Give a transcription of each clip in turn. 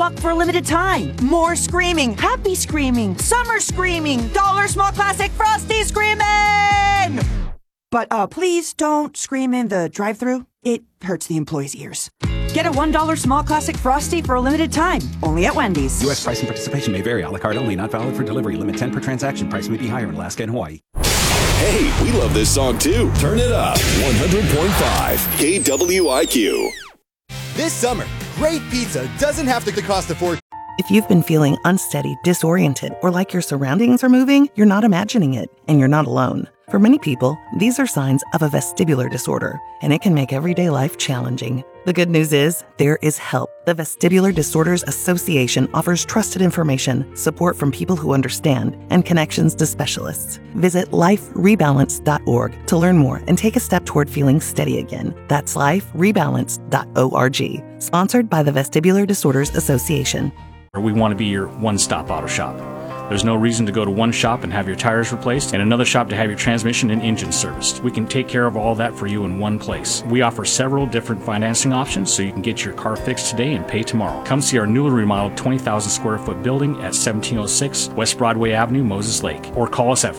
$1 for a limited time. More screaming, happy screaming, summer screaming, dollar small classic Frosty screaming! But please don't scream in the drive-thru. It hurts the employees' ears. Get a $1 small classic Frosty for a limited time. Only at Wendy's. U.S. price and participation may vary. A la carte only. Not valid for delivery. Limit 10 per transaction. Price may be higher in Alaska and Hawaii. Hey, we love this song too. Turn it up. 100.5 KWIQ. This summer, great pizza doesn't have to cost a fortune. If you've been feeling unsteady, disoriented, or like your surroundings are moving, you're not imagining it, and you're not alone. For many people, these are signs of a vestibular disorder, and it can make everyday life challenging. The good news is, there is help. The Vestibular Disorders Association offers trusted information, support from people who understand, and connections to specialists. Visit liferebalance.org to learn more and take a step toward feeling steady again. That's liferebalance.org. Sponsored by the Vestibular Disorders Association. We want to be your one-stop auto shop. There's no reason to go to one shop and have your tires replaced and another shop to have your transmission and engine serviced. We can take care of all that for you in one place. We offer several different financing options so you can get your car fixed today and pay tomorrow. Come see our newly remodeled 20,000 square foot building at 1706 West Broadway Avenue, Moses Lake. Or call us at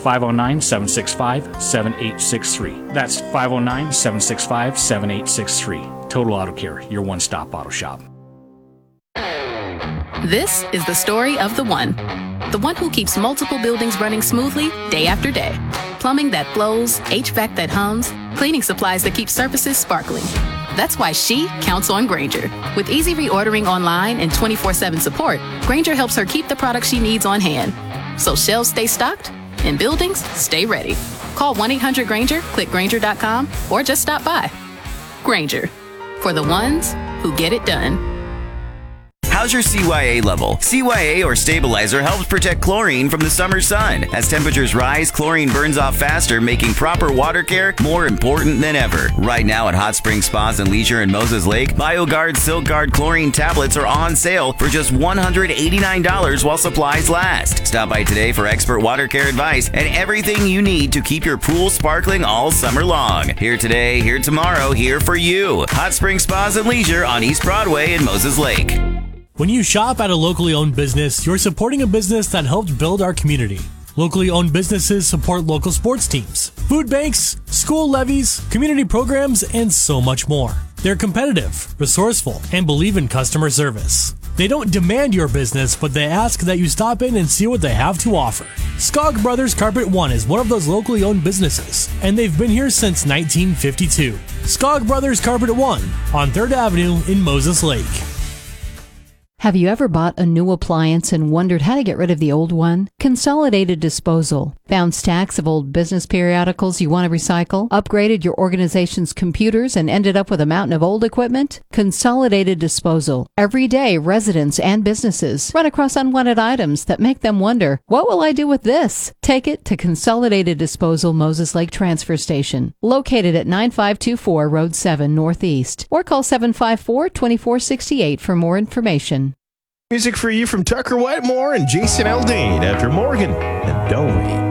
509-765-7863. That's 509-765-7863. Total Auto Care, your one-stop auto shop. This is the story of the one who keeps multiple buildings running smoothly day after day. Plumbing that flows, HVAC that hums, cleaning supplies that keep surfaces sparkling. That's why she counts on Grainger. With easy reordering online and 24/7 support, Grainger helps her keep the products she needs on hand. So shelves stay stocked and buildings stay ready. Call 1-800-GRAINGER, click Grainger.com, or just stop by. Grainger, for the ones who get it done. How's your CYA level? CYA or stabilizer helps protect chlorine from the summer sun. As temperatures rise, chlorine burns off faster, making proper water care more important than ever. Right now at Hot Spring Spas and Leisure in Moses Lake, BioGuard Silk Guard chlorine tablets are on sale for just $189 while supplies last. Stop by today for expert water care advice and everything you need to keep your pool sparkling all summer long. Here today, here tomorrow, here for you. Hot Spring Spas and Leisure on East Broadway in Moses Lake. When you shop at a locally owned business, you're supporting a business that helped build our community. Locally owned businesses support local sports teams, food banks, school levies, community programs, and so much more. They're competitive, resourceful, and believe in customer service. They don't demand your business, but they ask that you stop in and see what they have to offer. Skog Brothers Carpet One is one of those locally owned businesses, and they've been here since 1952. Skog Brothers Carpet One on 3rd Avenue in Moses Lake. Have you ever bought a new appliance and wondered how to get rid of the old one? Consolidated Disposal. Found stacks of old business periodicals you want to recycle? Upgraded your organization's computers and ended up with a mountain of old equipment? Consolidated Disposal. Every day, residents and businesses run across unwanted items that make them wonder, what will I do with this? Take it to Consolidated Disposal Moses Lake Transfer Station, located at 9524 Road 7 Northeast, or call 754-2468 for more information. Music for you from Tucker Whitemore and Jason Aldean after Morgan and Don't Wait.